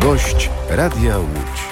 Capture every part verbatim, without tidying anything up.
Gość Radia Łódź.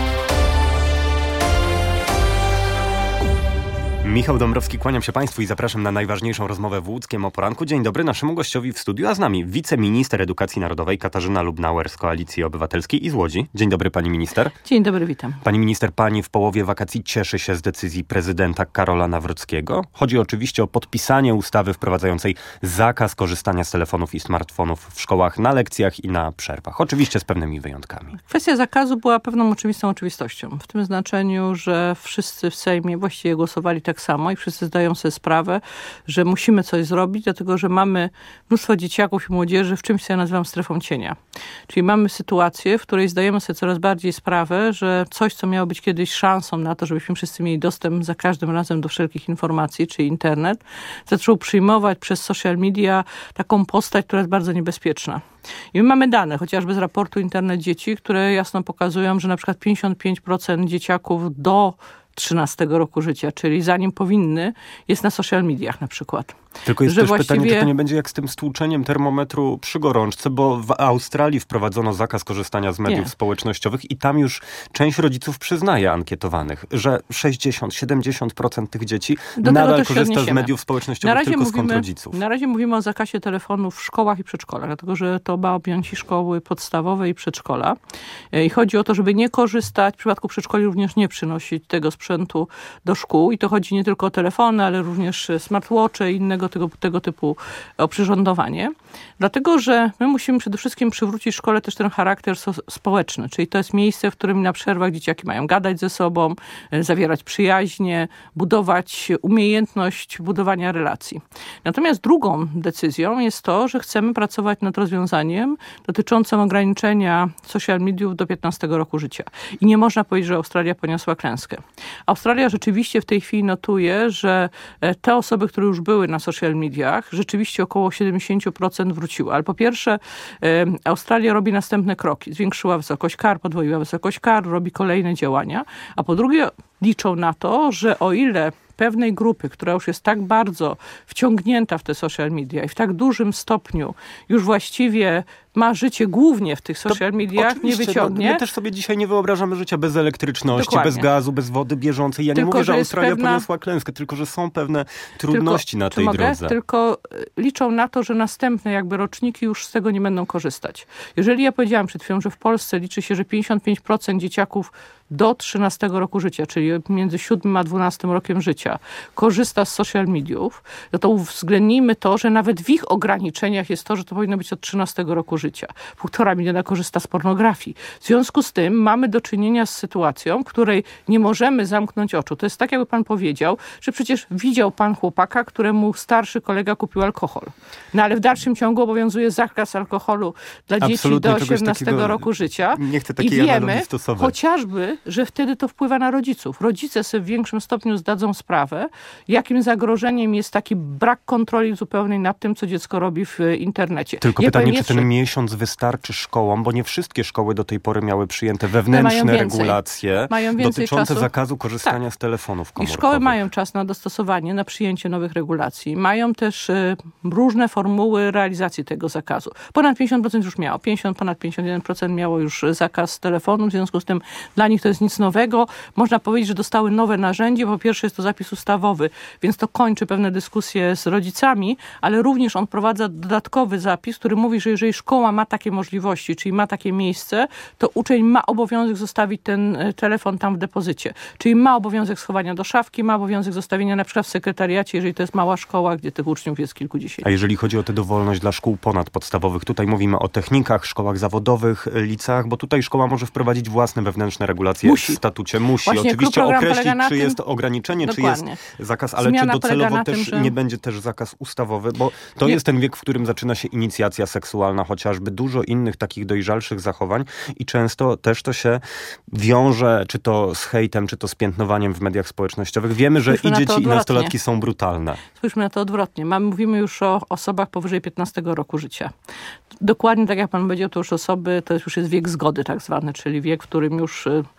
Michał Dąbrowski, kłaniam się Państwu i zapraszam na najważniejszą rozmowę w łódzkiem o poranku. Dzień dobry naszemu gościowi w studiu, a z nami wiceminister edukacji narodowej Katarzyna Lubnauer z Koalicji Obywatelskiej i z Łodzi. Dzień dobry pani minister. Dzień dobry, witam. Pani minister, pani w połowie wakacji cieszy się z decyzji prezydenta Karola Nawrockiego. Chodzi oczywiście o podpisanie ustawy wprowadzającej zakaz korzystania z telefonów i smartfonów w szkołach na lekcjach i na przerwach. Oczywiście z pewnymi wyjątkami. Kwestia zakazu była pewną oczywistą oczywistością. W tym znaczeniu, że wszyscy w Sejmie właściwie głosowali tak samo i wszyscy zdają sobie sprawę, że musimy coś zrobić, dlatego że mamy mnóstwo dzieciaków i młodzieży w czymś, co ja nazywam strefą cienia. Czyli mamy sytuację, w której zdajemy sobie coraz bardziej sprawę, że coś, co miało być kiedyś szansą na to, żebyśmy wszyscy mieli dostęp za każdym razem do wszelkich informacji, czyli internet, zaczął przyjmować przez social media taką postać, która jest bardzo niebezpieczna. I my mamy dane, chociażby z raportu Internet Dzieci, które jasno pokazują, że na przykład pięćdziesiąt pięć procent dzieciaków do trzynastego roku życia, czyli zanim powinny, jest na social mediach na przykład. Tylko jest że też właściwie... pytanie, czy to nie będzie jak z tym stłuczeniem termometru przy gorączce, bo w Australii wprowadzono zakaz korzystania z mediów nie. społecznościowych i tam już część rodziców przyznaje ankietowanych, że sześćdziesiąt do siedemdziesięciu procent tych dzieci Do nadal korzysta z mediów społecznościowych tylko mówimy, z kont rodziców. Na razie mówimy o zakazie telefonów w szkołach i przedszkolach, dlatego że to ma objąć i szkoły podstawowe i przedszkola. I chodzi o to, żeby nie korzystać, w przypadku przedszkoli również nie przynosić tego sprzętu do szkół. I to chodzi nie tylko o telefony, ale również smartwatche i innego tego, tego typu oprzyrządowanie. Dlatego, że my musimy przede wszystkim przywrócić szkole też ten charakter so- społeczny, czyli to jest miejsce, w którym na przerwach dzieciaki mają gadać ze sobą, zawierać przyjaźnie, budować umiejętność budowania relacji. Natomiast drugą decyzją jest to, że chcemy pracować nad rozwiązaniem dotyczącym ograniczenia social mediów do piętnastego roku życia. I nie można powiedzieć, że Australia poniosła klęskę. Australia rzeczywiście w tej chwili notuje, że te osoby, które już były na social mediach, rzeczywiście około siedemdziesiąt procent wróciły. Ale po pierwsze, Australia robi następne kroki. Zwiększyła wysokość kar, podwoiła wysokość kar, robi kolejne działania. A po drugie, liczą na to, że o ile pewnej grupy, która już jest tak bardzo wciągnięta w te social media i w tak dużym stopniu już właściwie ma życie głównie w tych social mediach, nie wyciągnie. No, my też sobie dzisiaj nie wyobrażamy życia bez elektryczności, Dokładnie. bez gazu, bez wody bieżącej. Ja Tylko, nie mówię, że że Australia pewna... poniosła klęskę, tylko że są pewne trudności tylko, na tej mogę? drodze. Tylko liczą na to, że następne jakby roczniki już z tego nie będą korzystać. Jeżeli ja powiedziałam przed chwilą, że w Polsce liczy się, że pięćdziesiąt pięć procent dzieciaków do trzynastego roku życia, czyli między siódmym a dwunastym rokiem życia, korzysta z social mediów, no to uwzględnijmy to, że nawet w ich ograniczeniach jest to, że to powinno być od trzynastego roku życia. Półtora miliona korzysta z pornografii. W związku z tym mamy do czynienia z sytuacją, w której nie możemy zamknąć oczu. To jest tak, jakby pan powiedział, że przecież widział pan chłopaka, któremu starszy kolega kupił alkohol. No ale w dalszym ciągu obowiązuje zakaz alkoholu dla Absolutnie, dzieci do osiemnastego takiego, roku życia. Nie chcę takiej I wiemy, analogii stosować. chociażby, że wtedy to wpływa na rodziców. Rodzice sobie w większym stopniu zdadzą sprawę, jakim zagrożeniem jest taki brak kontroli zupełnej nad tym, co dziecko robi w internecie. Tylko ja pytanie, czy jeszcze... ten miesiąc wystarczy szkołom, bo nie wszystkie szkoły do tej pory miały przyjęte wewnętrzne mają regulacje mają dotyczące czasu. zakazu korzystania tak. z telefonów komórkowych. I szkoły mają czas na dostosowanie, na przyjęcie nowych regulacji. Mają też y, różne formuły realizacji tego zakazu. Ponad pięćdziesiąt procent już miało. pięćdziesiąt, ponad pięćdziesiąt jeden procent miało już zakaz telefonu, w związku z tym dla nich to jest nic nowego. Można powiedzieć, że dostały nowe narzędzie. Po pierwsze jest to zapis ustawowy, więc to kończy pewne dyskusje z rodzicami, ale również on wprowadza dodatkowy zapis, który mówi, że jeżeli szkoła ma takie możliwości, czyli ma takie miejsce, to uczeń ma obowiązek zostawić ten telefon tam w depozycie. Czyli ma obowiązek schowania do szafki, ma obowiązek zostawienia na przykład w sekretariacie, jeżeli to jest mała szkoła, gdzie tych uczniów jest kilkudziesięciu. A jeżeli chodzi o tę dowolność dla szkół ponadpodstawowych, tutaj mówimy o technikach, szkołach zawodowych, liceach, bo tutaj szkoła może wprowadzić własne wewnętrzne regulacje Musi. w statucie. Musi Właśnie oczywiście określić, czy tym, jest ograniczenie, dokładnie. czy jest zakaz, ale Zmiana czy docelowo tym, też że... nie będzie też zakaz ustawowy, bo to nie. jest ten wiek, w którym zaczyna się inicjacja seksualna, chociażby dużo innych takich dojrzalszych zachowań i często też to się wiąże, czy to z hejtem, czy to z piętnowaniem w mediach społecznościowych. Wiemy, że Spójrzmy i dzieci, i nastolatki odwrotnie. są brutalne. Spójrzmy na to odwrotnie. Mamy, mówimy już o osobach powyżej piętnastego roku życia. Dokładnie tak jak pan powiedział, to już osoby, to już jest wiek zgody tak zwany, czyli wiek, w którym już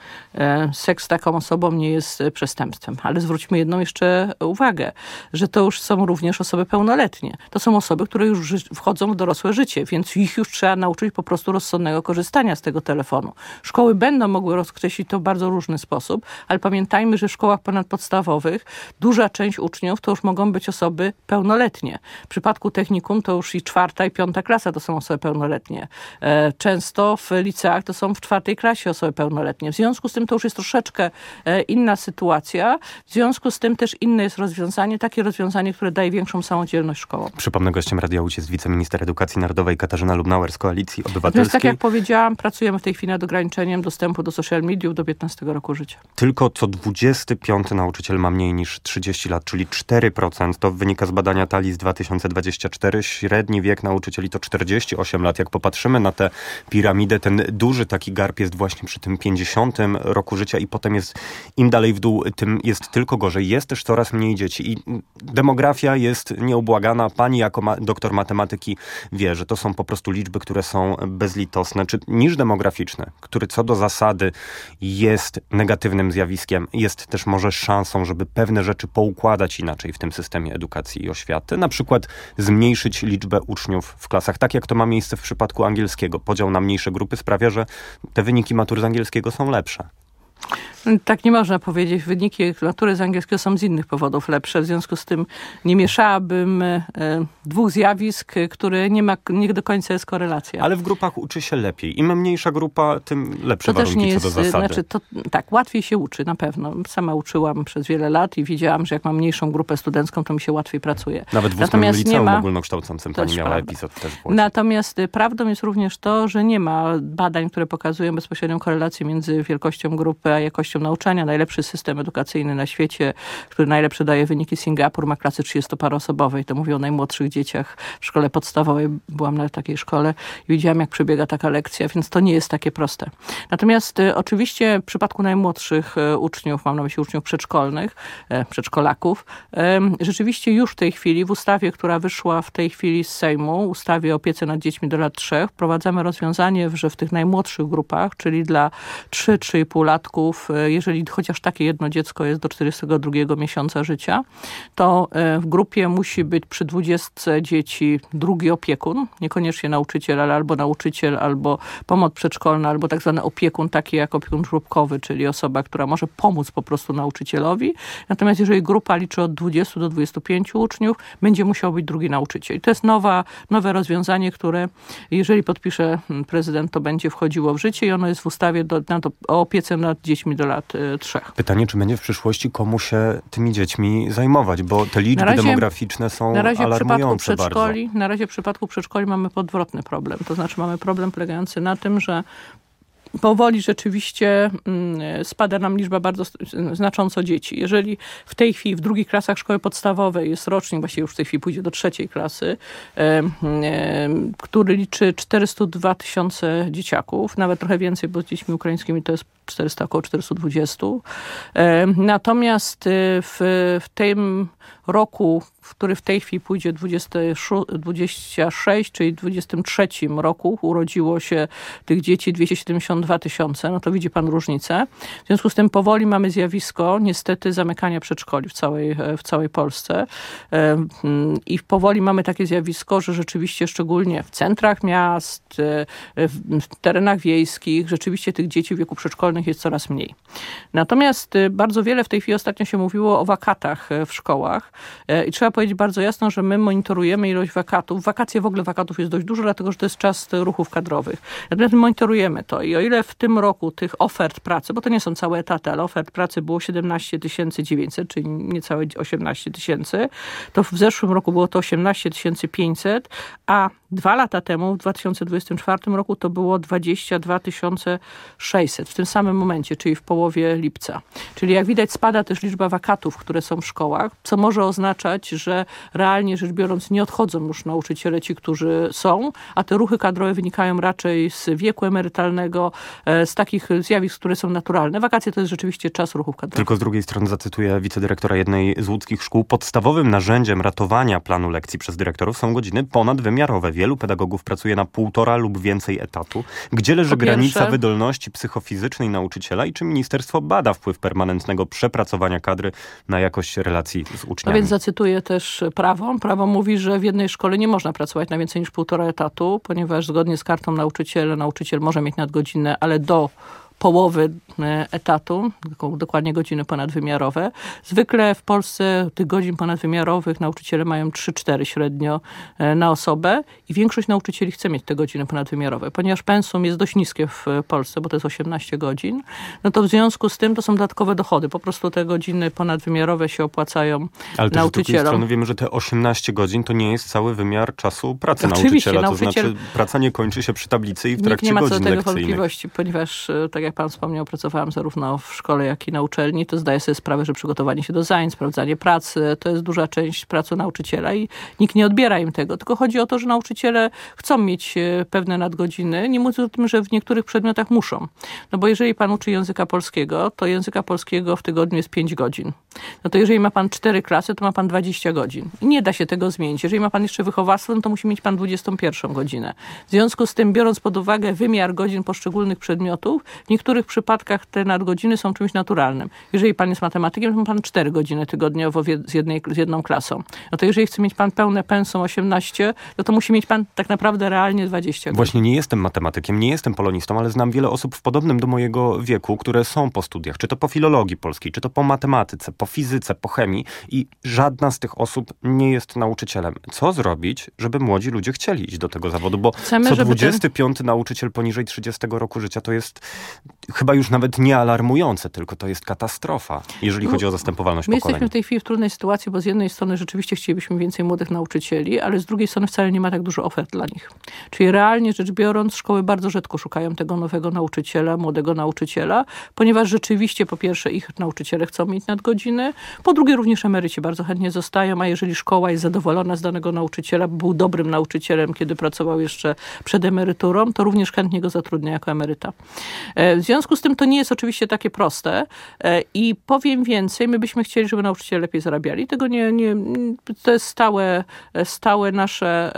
seks z taką osobą nie jest przestępstwem. Ale zwróćmy jedną jeszcze uwagę, że to już są również osoby pełnoletnie. To są osoby, które już wchodzą w dorosłe życie, więc ich już trzeba nauczyć po prostu rozsądnego korzystania z tego telefonu. Szkoły będą mogły rozkreślić to w bardzo różny sposób, ale pamiętajmy, że w szkołach ponadpodstawowych duża część uczniów to już mogą być osoby pełnoletnie. W przypadku technikum to już i czwarta i piąta klasa to są osoby pełnoletnie. Często w liceach to są w czwartej klasie osoby pełnoletnie. W związku z tym to już jest troszeczkę inna sytuacja. W związku z tym też inne jest rozwiązanie, takie rozwiązanie, które daje większą samodzielność szkołom. Przypomnę, gościem Radia Łódź jest wiceminister edukacji narodowej Katarzyna Lubnauer z Koalicji Obywatelskiej. Więc tak jak powiedziałam, pracujemy w tej chwili nad ograniczeniem dostępu do social mediów do piętnastego roku życia. Tylko co dwudziesty piąty nauczyciel ma mniej niż trzydzieści lat, czyli cztery procent. To wynika z badania Tali z dwa tysiące dwudziestego czwartego. Średni wiek nauczycieli to czterdzieści osiem lat. Jak popatrzymy na tę piramidę, ten duży taki garb jest właśnie przy tym pięćdziesiątym roku życia i potem jest, im dalej w dół, tym jest tylko gorzej. Jest też coraz mniej dzieci i demografia jest nieubłagana. Pani jako ma- doktor matematyki wie, że to są po prostu liczby, które są bezlitosne. Czy niż demograficzny, który co do zasady jest negatywnym zjawiskiem, jest też może szansą, żeby pewne rzeczy poukładać inaczej w tym systemie edukacji i oświaty. Na przykład zmniejszyć liczbę uczniów w klasach, tak jak to ma miejsce w przypadku angielskiego. Podział na mniejsze grupy sprawia, że te wyniki matur z angielskiego są lepsze. Tak nie można powiedzieć. Wyniki matury z angielskiego są z innych powodów lepsze. W związku z tym nie mieszałabym e, dwóch zjawisk, które nie ma, nie do końca jest korelacja. Ale w grupach uczy się lepiej. Im mniejsza grupa, tym lepsze to warunki też nie jest, co do zasady. Znaczy to, tak, łatwiej się uczy na pewno. Sama uczyłam przez wiele lat i wiedziałam, że jak mam mniejszą grupę studencką, to mi się łatwiej pracuje. Nawet w ósmym liceum ma, ogólnokształcącym pani miała prawda. epizod też w Łodzi. Natomiast prawdą jest również to, że nie ma badań, które pokazują bezpośrednią korelację między wielkością grupy a jakością nauczania. Najlepszy system edukacyjny na świecie, który najlepsze daje wyniki, Singapur, ma klasy trzydziestoparoosobowej. To mówię o najmłodszych dzieciach w szkole podstawowej. Byłam na takiej szkole i widziałam, jak przebiega taka lekcja, więc to nie jest takie proste. Natomiast y, oczywiście w przypadku najmłodszych y, uczniów, mam na myśli uczniów przedszkolnych, y, przedszkolaków, y, rzeczywiście już w tej chwili w ustawie, która wyszła w tej chwili z Sejmu, ustawie o opiece nad dziećmi do lat trzech, wprowadzamy rozwiązanie, że w tych najmłodszych grupach, czyli dla trzy do trzech i pół latków, y, jeżeli chociaż takie jedno dziecko jest do czterdziestego drugiego miesiąca życia, to w grupie musi być przy dwudziestce dzieci drugi opiekun, niekoniecznie nauczyciel, ale albo nauczyciel, albo pomoc przedszkolna, albo tak zwany opiekun, taki jak opiekun żłobkowy, czyli osoba, która może pomóc po prostu nauczycielowi. Natomiast jeżeli grupa liczy od dwudziestu do dwudziestu pięciu uczniów, będzie musiał być drugi nauczyciel. I to jest nowa, nowe rozwiązanie, które jeżeli podpisze prezydent, to będzie wchodziło w życie i ono jest w ustawie do, na to, o opiece nad dziećmi do lat trzech. Pytanie, czy będzie w przyszłości komu się tymi dziećmi zajmować, bo te liczby razie, demograficzne są na razie alarmujące w przedszkoli, bardzo. Na razie w przypadku przedszkoli mamy podwrotny problem. To znaczy mamy problem polegający na tym, że powoli rzeczywiście spada nam liczba bardzo znacząco dzieci. Jeżeli w tej chwili w drugich klasach szkoły podstawowej jest rocznik, właściwie już w tej chwili pójdzie do trzeciej klasy, który liczy czterysta dwa tysiące dzieciaków, nawet trochę więcej, bo z dziećmi ukraińskimi to jest czterysta, około czterysta dwadzieścia. Natomiast w, w tym roku, w który w tej chwili pójdzie dwadzieścia sześć, czyli w dwudziestym trzecim roku urodziło się tych dzieci dwieście siedemdziesiąt dwa tysiące, no to widzi pan różnicę. W związku z tym powoli mamy zjawisko, niestety, zamykania przedszkoli w całej, w całej Polsce. I powoli mamy takie zjawisko, że rzeczywiście szczególnie w centrach miast, w terenach wiejskich, rzeczywiście tych dzieci w wieku przedszkolnych jest coraz mniej. Natomiast bardzo wiele w tej chwili ostatnio się mówiło o wakatach w szkołach i trzeba powiedzieć bardzo jasno, że my monitorujemy ilość wakatów. Wakacje w ogóle wakatów jest dość dużo, dlatego że to jest czas ruchów kadrowych. Natomiast monitorujemy to i o ile w tym roku tych ofert pracy, bo to nie są całe etaty, ale ofert pracy było siedemnaście tysięcy dziewięćset, czyli niecałe osiemnaście tysięcy, to w zeszłym roku było to osiemnaście tysięcy pięćset, a dwa lata temu, w dwa tysiące dwudziestym czwartym roku, to było dwadzieścia dwa tysiące sześćset w tym samym momencie, czyli w połowie lipca. Czyli jak widać spada też liczba wakatów, które są w szkołach, co może oznaczać, że realnie rzecz biorąc nie odchodzą już nauczyciele ci, którzy są, a te ruchy kadrowe wynikają raczej z wieku emerytalnego, z takich zjawisk, które są naturalne. Wakacje to jest rzeczywiście czas ruchów kadrowych. Tylko z drugiej strony zacytuję wicedyrektora jednej z łódzkich szkół. Podstawowym narzędziem ratowania planu lekcji przez dyrektorów są godziny ponadwymiarowe. wielu pedagogów pracuje na półtora lub więcej etatu. Gdzie leży Po granica pierwsze, wydolności psychofizycznej nauczyciela i czy ministerstwo bada wpływ permanentnego przepracowania kadry na jakość relacji z no uczniami? więc zacytuję też prawo. Prawo mówi, że w jednej szkole nie można pracować na więcej niż półtora etatu, ponieważ zgodnie z kartą nauczyciela, nauczyciel może mieć nadgodzinę, ale do połowy etatu, dokładnie godziny ponadwymiarowe. Zwykle w Polsce tych godzin ponadwymiarowych nauczyciele mają trzy cztery średnio na osobę i większość nauczycieli chce mieć te godziny ponadwymiarowe. Ponieważ pensum jest dość niskie w Polsce, bo to jest osiemnaście godzin, no to w związku z tym to są dodatkowe dochody. Po prostu te godziny ponadwymiarowe się opłacają Ale też nauczycielom. z drugiej strony wiemy, że te osiemnaście godzin to nie jest cały wymiar czasu pracy Oczywiście, nauczyciela. To nauczyciel... znaczy praca nie kończy się przy tablicy i w Nikt trakcie nie ma co do godzin tego lekcyjnych. wątpliwości, ponieważ tak jak pan wspomniał, pracowałam zarówno w szkole, jak i na uczelni, to zdaję sobie sprawę, że przygotowanie się do zajęć, sprawdzanie pracy, to jest duża część pracy nauczyciela i nikt nie odbiera im tego. Tylko chodzi o to, że nauczyciele chcą mieć pewne nadgodziny, nie mówiąc o tym, że w niektórych przedmiotach muszą. No bo jeżeli pan uczy języka polskiego, to języka polskiego w tygodniu jest pięć godzin. No to jeżeli ma pan cztery klasy, to ma pan dwadzieścia godzin. I nie da się tego zmienić. Jeżeli ma pan jeszcze wychowawstwo, no to musi mieć pan dwudziestą pierwszą godzinę. W związku z tym, biorąc pod uwagę wymiar godzin poszczególnych przedmiotów, w niektórych przypadkach te nadgodziny są czymś naturalnym. Jeżeli pan jest matematykiem, to ma pan cztery godziny tygodniowo z, jednej, z jedną klasą. No to jeżeli chce mieć pan pełne pensum osiemnaście, no to musi mieć pan tak naprawdę realnie dwadzieścia godzin. Właśnie nie jestem matematykiem, nie jestem polonistą, ale znam wiele osób w podobnym do mojego wieku, które są po studiach, czy to po filologii polskiej, czy to po matematyce, po fizyce, po chemii i żadna z tych osób nie jest nauczycielem. Co zrobić, żeby młodzi ludzie chcieli iść do tego zawodu? Bo Chcemy, co żeby dwudziesty piąty ten... nauczyciel poniżej trzydziestego roku życia to jest chyba już nawet nie alarmujące, tylko to jest katastrofa, jeżeli chodzi o zastępowalność My pokoleń. jesteśmy w tej chwili w trudnej sytuacji, bo z jednej strony rzeczywiście chcielibyśmy więcej młodych nauczycieli, ale z drugiej strony wcale nie ma tak dużo ofert dla nich. Czyli realnie rzecz biorąc, szkoły bardzo rzadko szukają tego nowego nauczyciela, młodego nauczyciela, ponieważ rzeczywiście po pierwsze ich nauczyciele chcą mieć nadgodziny, po drugie również emeryci bardzo chętnie zostają, a jeżeli szkoła jest zadowolona z danego nauczyciela, był dobrym nauczycielem, kiedy pracował jeszcze przed emeryturą, to również chętnie go zatrudnia jako emeryta. W związku z tym to nie jest oczywiście takie proste i powiem więcej, my byśmy chcieli, żeby nauczyciele lepiej zarabiali. Tego nie, nie to jest stałe, stałe nasze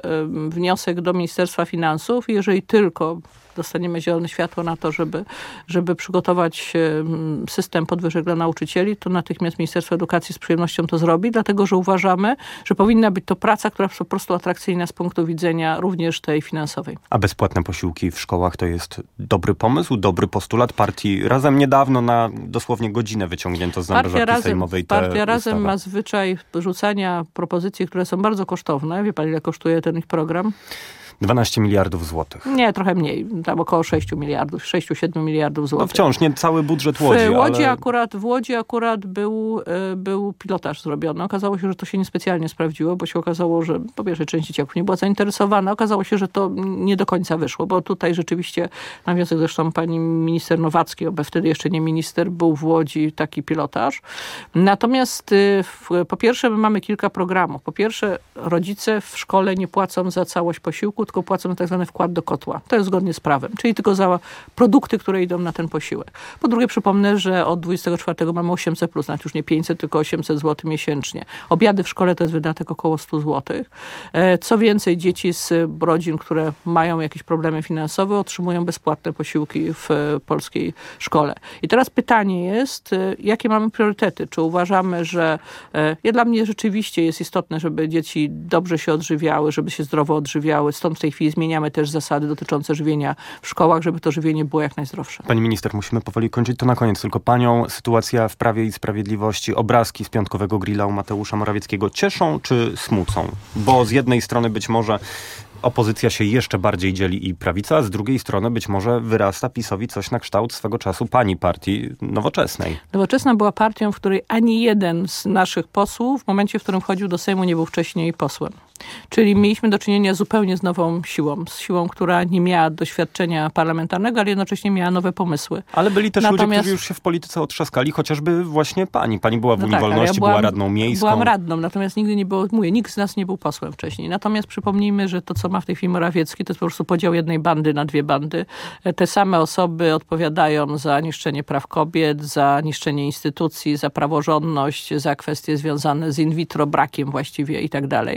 wniosek do Ministerstwa Finansów. Jeżeli tylko dostaniemy zielone światło na to, żeby, żeby przygotować system podwyżek dla nauczycieli, to natychmiast Ministerstwo Edukacji z przyjemnością to zrobi, dlatego że uważamy, że powinna być to praca, która jest po prostu atrakcyjna z punktu widzenia również tej finansowej. A bezpłatne posiłki w szkołach to jest dobry pomysł, dobry postulat partii Razem? Niedawno na dosłownie godzinę wyciągnięto z zamrażarki sejmowej tę Partia Razem ustawę. ma zwyczaj rzucania propozycji, które są bardzo kosztowne. Wie pan, ile kosztuje ten ich program? dwanaście miliardów złotych. Nie, trochę mniej. Tam około sześć miliardów, sześć siedem miliardów złotych. No wciąż nie cały budżet Łodzi, w Łodzi ale... akurat, w Łodzi akurat był, był pilotaż zrobiony. Okazało się, że to się niespecjalnie sprawdziło, bo się okazało, że po pierwsze część dzieciaków nie była zainteresowana. Okazało się, że to nie do końca wyszło, bo tutaj rzeczywiście, na wniosek zresztą pani minister Nowackiej, bo wtedy jeszcze nie minister, był w Łodzi taki pilotaż. Natomiast w, po pierwsze my mamy kilka programów. Po pierwsze rodzice w szkole nie płacą za całość posiłku, tylko płacą tak zwany wkład do kotła. To jest zgodnie z prawem, czyli tylko za produkty, które idą na ten posiłek. Po drugie przypomnę, że od dwudziestego czwartego mamy osiemset plus, nawet już nie pięćset, tylko osiemset złotych miesięcznie. Obiady w szkole to jest wydatek około sto złotych. Co więcej, dzieci z rodzin, które mają jakieś problemy finansowe, otrzymują bezpłatne posiłki w polskiej szkole. I teraz pytanie jest, jakie mamy priorytety? Czy uważamy, że ja, dla mnie rzeczywiście jest istotne, żeby dzieci dobrze się odżywiały, żeby się zdrowo odżywiały. Stąd w tej chwili zmieniamy też zasady dotyczące żywienia w szkołach, żeby to żywienie było jak najzdrowsze. Pani minister, musimy powoli kończyć. To na koniec tylko panią sytuacja w Prawie i Sprawiedliwości, obrazki z piątkowego grilla u Mateusza Morawieckiego cieszą czy smucą? Bo z jednej strony być może opozycja się jeszcze bardziej dzieli i prawica, a z drugiej strony być może wyrasta PiS-owi coś na kształt swego czasu pani partii Nowoczesnej. Nowoczesna była partią, w której ani jeden z naszych posłów w momencie, w którym wchodził do Sejmu, nie był wcześniej posłem. Czyli mieliśmy do czynienia zupełnie z nową siłą. Z siłą, która nie miała doświadczenia parlamentarnego, ale jednocześnie miała nowe pomysły. Ale byli też Natomiast... ludzie, którzy już się w polityce otrzaskali, chociażby właśnie pani. Pani była w No Unii tak, Wolności, ja byłam, była radną miejską. Byłam radną, natomiast nigdy nie było, mówię, nikt z nas nie był posłem wcześniej. Natomiast przypomnijmy, że to, co ma w tej chwili Morawiecki, to jest po prostu podział jednej bandy na dwie bandy. Te same osoby odpowiadają za niszczenie praw kobiet, za niszczenie instytucji, za praworządność, za kwestie związane z in vitro, brakiem właściwie i tak dalej. W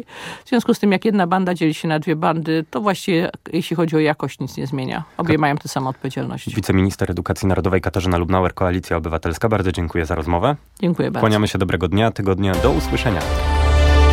związku z tym, jak jedna banda dzieli się na dwie bandy, to właściwie, jeśli chodzi o jakość, nic nie zmienia. Obie Ka- mają tę samą odpowiedzialność. Wiceminister Edukacji Narodowej Katarzyna Lubnauer, Koalicja Obywatelska. Bardzo dziękuję za rozmowę. Dziękuję bardzo. Kłaniamy się, dobrego dnia, tygodnia. Do usłyszenia.